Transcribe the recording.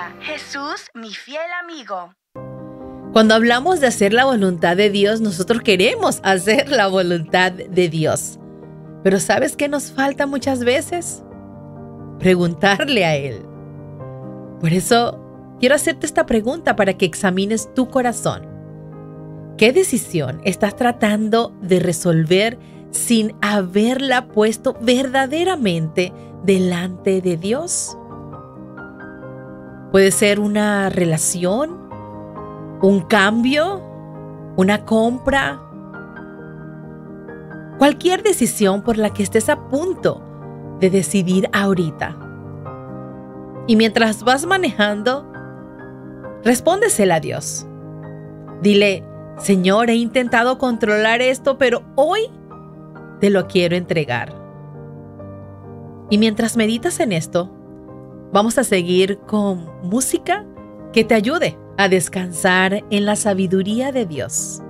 vida. Jesús, mi fiel amigo. Cuando hablamos de hacer la voluntad de Dios, nosotros queremos hacer la voluntad de Dios. Pero ¿sabes qué nos falta muchas veces? Preguntarle a Él. Por eso quiero hacerte esta pregunta para que examines tu corazón. ¿Qué decisión estás tratando de resolver sin haberla puesto verdaderamente delante de Dios? Puede ser una relación, un cambio, una compra, cualquier decisión por la que estés a punto de decidir ahorita. Y mientras vas manejando, respóndesela a Dios. Dile: Señor, he intentado controlar esto, pero hoy te lo quiero entregar. Y mientras meditas en esto, vamos a seguir con música que te ayude a descansar en la sabiduría de Dios.